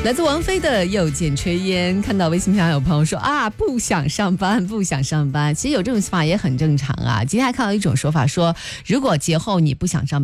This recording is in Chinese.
来自王菲的又见炊烟，看到微信上有朋友说啊，不想上班，不想上班。其实有这种想法也很正常啊。今天还看到一种说法说，如果节后你不想上班，